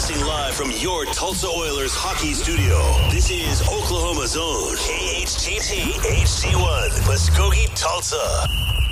Broadcasting live from your Tulsa Oilers hockey studio. This is Oklahoma Zone, KHTT HD1, Muskogee, Tulsa.